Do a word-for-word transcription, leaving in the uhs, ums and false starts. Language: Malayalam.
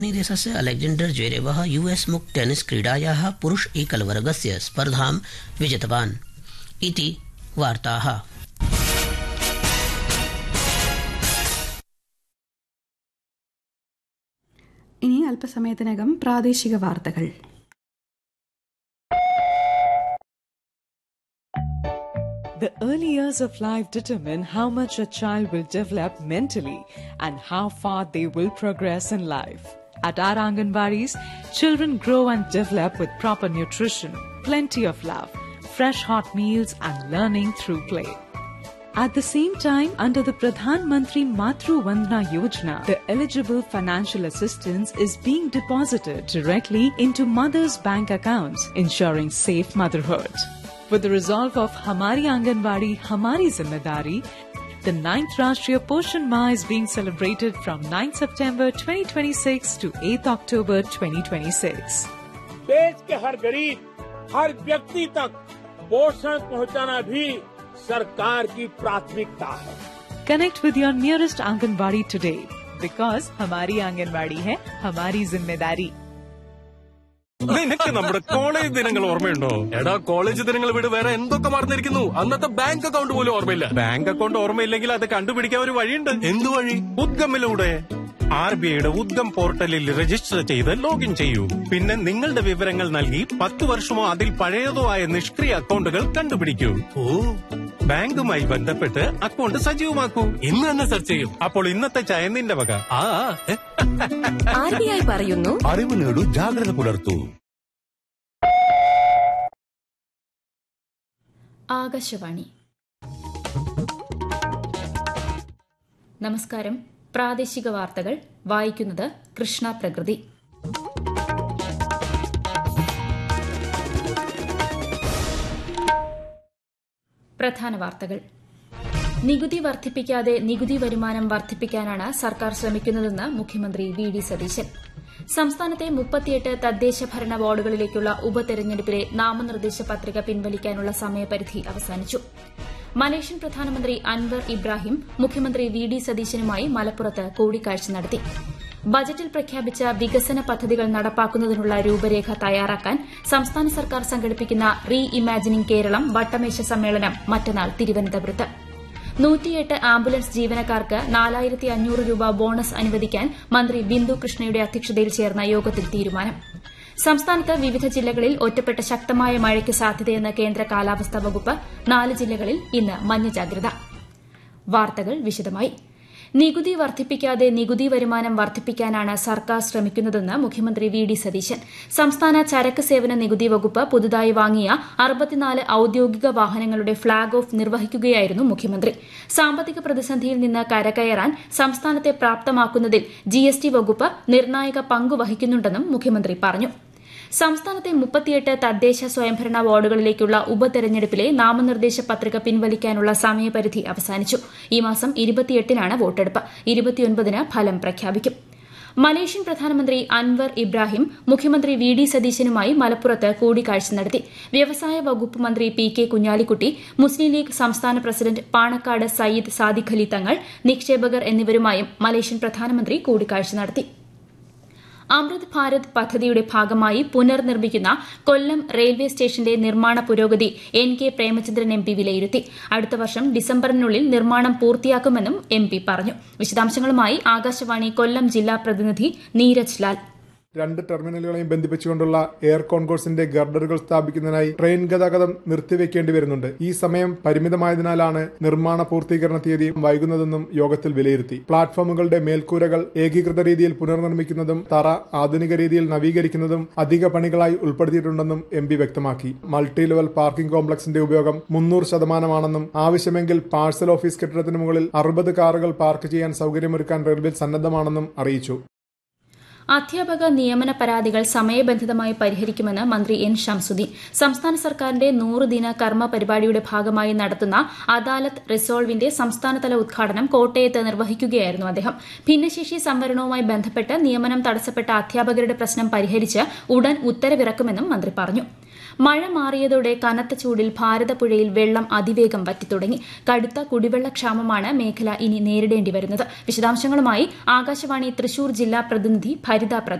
देशस्य अलेक्जेण्डर् ज्वेरेवः यूएस् मुक् टेनिस् क्रीडायाः पुरुष एकलवर्गस्य स्पर्धां विजितवान् इति वार्ताः। ഇനി അല്പസമയത്തിനകം പ്രാദേശിക വാർത്തകൾ. The early years of life determine how much a child will develop mentally and how far they will progress in life. At our Anganwadis, children grow and develop with proper nutrition, plenty of love, fresh hot meals and learning through play. At the same time, under the Pradhan Mantri Matru Vandana Yojana, the eligible financial assistance is being deposited directly into mothers' bank accounts, ensuring safe motherhood. With the resolve of Hamari Anganwadi, Hamari Zimmedari, the ninth Rashtriya Poshan Ma is being celebrated from ninth September twenty twenty-six to eighth October twenty twenty-six. देश के हर गरीब, हर व्यक्ति तक पोषण पहुंचाना भी सरकार की प्राथमिकता है. Connect with your nearest Anganwadi today because हमारी आंगनवाड़ी है हमारी जिम्मेदारी. നിനക്ക് നമ്മുടെ കോളേജ് ദിനങ്ങൾ ഓർമ്മയുണ്ടോ? എടാ, കോളേജ് ദിനങ്ങൾ വിട്, വേറെ എന്തൊക്കെ മറന്നിരിക്കുന്നു. അന്നത്തെ ബാങ്ക് അക്കൗണ്ട് പോലും ഓർമ്മയില്ല. ബാങ്ക് അക്കൗണ്ട് ഓർമ്മയില്ലെങ്കിൽ അത് കണ്ടുപിടിക്കാൻ ഒരു വഴിയുണ്ട്. എന്തു വഴി? ഉദ്ഗമിലൂടെ ആർ ബി ഐയുടെ ഉദ്ഗം പോർട്ടലിൽ രജിസ്റ്റർ ചെയ്ത് ലോഗിൻ ചെയ്യൂ. പിന്നെ നിങ്ങളുടെ വിവരങ്ങൾ നൽകി പത്ത് വർഷമോ അതിൽ പഴയതോ ആയ നിഷ്ക്രിയ അക്കൗണ്ടുകൾ കണ്ടുപിടിക്കൂ. ഓ, ബാങ്കുമായി ബന്ധപ്പെട്ട് അക്കൗണ്ട് സജീവമാക്കൂ. ഇന്ന് തന്നെ സെർച്ച് ചെയ്യും. അപ്പോൾ ഇന്നത്തെ ചായ നിന്റെ വക. ആ ആർ ബി ഐ പറയുന്നു, അറിവ് നേടൂ, ജാഗ്രത പുലർത്തൂ. ആകാശവാണി. നമസ്കാരം. പ്രാദേശിക വാർത്തകൾ വായിക്കുന്നത് കൃഷ്ണ പ്രകൃതി. പ്രധാന വാർത്തകൾ. നികുതി വർദ്ധിപ്പിക്കാതെ നികുതി വരുമാനം വർദ്ധിപ്പിക്കാനാണ് സർക്കാർ ശ്രമിക്കുന്നതെന്ന് മുഖ്യമന്ത്രി വി ഡി സതീശൻ. സംസ്ഥാനത്തെ മുപ്പത്തിയെട്ട് തദ്ദേശ ഭരണ വാർഡുകളിലേക്കുള്ള ഉപതെരഞ്ഞെടുപ്പിലെ നാമനിർദ്ദേശ പത്രിക പിൻവലിക്കാനുള്ള സമയപരിധി അവസാനിച്ചു. മലേഷ്യൻ പ്രധാനമന്ത്രി അൻവർ ഇബ്രാഹിം മുഖ്യമന്ത്രി വി ഡി സതീശനുമായി മലപ്പുറത്ത് കൂടിക്കാഴ്ച നടത്തി. ബജറ്റിൽ പ്രഖ്യാപിച്ച വികസന പദ്ധതികൾ നടപ്പാക്കുന്നതിനുള്ള രൂപരേഖ തയ്യാറാക്കാൻ സംസ്ഥാന സർക്കാർ സംഘടിപ്പിക്കുന്ന റീ ഇമാജിനിംഗ് കേരളം വട്ടമേശ സമ്മേളനം മറ്റന്നാൾ തിരുവനന്തപുരത്ത്. നൂറ്റിയെട്ട് ആംബുലൻസ് ജീവനക്കാർക്ക് നാലായിരത്തി അഞ്ഞൂറ് രൂപ ബോണസ് അനുവദിക്കാൻ മന്ത്രി ബിന്ദു കൃഷ്ണയുടെ അധ്യക്ഷതയിൽ ചേർന്ന യോഗത്തിൽ തീരുമാനം. സംസ്ഥാനത്ത് വിവിധ ജില്ലകളിൽ ഒറ്റപ്പെട്ട ശക്തമായ മഴയ്ക്ക് സാധ്യതയെന്ന് കേന്ദ്ര കാലാവസ്ഥാ വകുപ്പ്. നാല് ജില്ലകളിൽ ഇന്ന് മഞ്ഞ ജാഗ്രത. വാർത്തകൾ വിശദമായി. നികുതി വർദ്ധിപ്പിക്കാതെ നികുതി വരുമാനം വർദ്ധിപ്പിക്കാനാണ് സർക്കാർ ശ്രമിക്കുന്നതെന്ന് മുഖ്യമന്ത്രി വി ഡി സതീശൻ. സംസ്ഥാന ചരക്ക് സേവന നികുതി വകുപ്പ് പുതുതായി വാങ്ങിയ അറുപത്തിനാല് ഔദ്യോഗിക വാഹനങ്ങളുടെ ഫ്ളാഗ് ഓഫ് നിർവഹിക്കുകയായിരുന്നു മുഖ്യമന്ത്രി. സാമ്പത്തിക പ്രതിസന്ധിയിൽ നിന്ന് കരകയറാൻ സംസ്ഥാനത്തെ പ്രാപ്തമാക്കുന്നതിൽ ജിഎസ്ടി വകുപ്പ് നിർണായക പങ്ക് വഹിക്കുന്നുണ്ടെന്നും മുഖ്യമന്ത്രി പറഞ്ഞു. സംസ്ഥാനത്തെ മുപ്പത്തിയെട്ട് തദ്ദേശ സ്വയംഭരണ വാർഡുകളിലേക്കുള്ള ഉപതെരഞ്ഞെടുപ്പിലെ നാമനിർദ്ദേശ പത്രിക പിൻവലിക്കാനുള്ള സമയപരിധി അവസാനിച്ചു. ഈ മാസം ഇരുപത്തിയെട്ടിനാണ് വോട്ടെടുപ്പ്. ഇരുപത്തിയൊൻപതിന് ഫലം പ്രഖ്യാപിക്കും. മലേഷ്യൻ പ്രധാനമന്ത്രി അൻവർ ഇബ്രാഹിം മുഖ്യമന്ത്രി വി ഡി സതീശനുമായി മലപ്പുറത്ത് കൂടിക്കാഴ്ച നടത്തി. വ്യവസായ വകുപ്പ് മന്ത്രി പി കെ കുഞ്ഞാലിക്കുട്ടി, മുസ്ലിം ലീഗ് സംസ്ഥാന പ്രസിഡന്റ് പാണക്കാട് സയ്യിദ് സാദിഖ് അലി തങ്ങൾ, നിക്ഷേപകർ എന്നിവരുമായും മലേഷ്യൻ പ്രധാനമന്ത്രി കൂടിക്കാഴ്ച നടത്തി. അമൃത് ഭാരത് പദ്ധതിയുടെ ഭാഗമായി പുനർനിർമ്മിക്കുന്ന കൊല്ലം റെയിൽവേ സ്റ്റേഷന്റെ നിർമ്മാണ പുരോഗതി N K Premachandran M P വിലയിരുത്തി. അടുത്ത വർഷം ഡിസംബറിനുള്ളിൽ നിർമ്മാണം പൂർത്തിയാക്കുമെന്നും എം പി പറഞ്ഞു. വിശദാംശങ്ങളുമായി ആകാശവാണി കൊല്ലം ജില്ലാ പ്രതിനിധി നീരജ് ലാൽ. രണ്ട് ടെർമിനലുകളെയും ബന്ധിപ്പിച്ചുകൊണ്ടുള്ള എയർ കോൺകോഴ്സിന്റെ ഗർഡറുകൾ സ്ഥാപിക്കുന്നതിനായി ട്രെയിൻ ഗതാഗതം നിർത്തിവെക്കേണ്ടി വരുന്നുണ്ട്. ഈ സമയം പരിമിതമായതിനാലാണ് നിർമ്മാണ പൂർത്തീകരണ തീയതി വൈകുന്നതെന്നും യോഗത്തിൽ വിലയിരുത്തി. പ്ലാറ്റ്ഫോമുകളുടെ മേൽക്കൂരകൾ ഏകീകൃത രീതിയിൽ പുനർനിർമ്മിക്കുന്നതും തറ ആധുനിക രീതിയിൽ നവീകരിക്കുന്നതും അധിക പണികളായി ഉൾപ്പെടുത്തിയിട്ടുണ്ടെന്നും എം പി വ്യക്തമാക്കി. മൾട്ടി ലെവൽ പാർക്കിംഗ് കോംപ്ലക്സിന്റെ ഉപയോഗം മുന്നൂറ് ശതമാനമാണെന്നും ആവശ്യമെങ്കിൽ പാഴ്സൽ ഓഫീസ് കെട്ടിടത്തിന് മുകളിൽ അറുപത് കാറുകൾ പാർക്ക് ചെയ്യാൻ സൌകര്യമൊരുക്കാൻ റെയിൽവേ സന്നദ്ധമാണെന്നും അറിയിച്ചു. അധ്യാപക നിയമന പരാതികൾ സമയബന്ധിതമായി പരിഹരിക്കുമെന്ന് മന്ത്രി എൻ ഷംസുദ്ദീൻ. സംസ്ഥാന സർക്കാരിന്റെ നൂറ് ദിന കർമ്മ പരിപാടിയുടെ ഭാഗമായി നടത്തുന്ന അദാലത്ത് റിസോൾവിന്റെ സംസ്ഥാനതല ഉദ്ഘാടനം കോട്ടയത്ത് നിർവഹിക്കുകയായിരുന്നു അദ്ദേഹം. ഭിന്നശേഷി സംവരണവുമായി ബന്ധപ്പെട്ട് നിയമനം തടസ്സപ്പെട്ട അധ്യാപകരുടെ പ്രശ്നം പരിഹരിച്ച് ഉടൻ ഉത്തരവിറക്കുമെന്നും മന്ത്രി പറഞ്ഞു. മഴ മാറിയതോടെ കനത്ത ചൂടിൽ ഭാരതപ്പുഴയിൽ വെള്ളം അതിവേഗം വറ്റിത്തുടങ്ങി. കടുത്ത കുടിവെള്ളക്ഷാമമാണ് മേഖല ഇനി നേരിടേണ്ടി വരുന്നത്. വിശദാംശങ്ങളുമായി ആകാശവാണി തൃശൂർ ജില്ലാ പ്രതിനിധി ഭരിത പ്രതാപ്.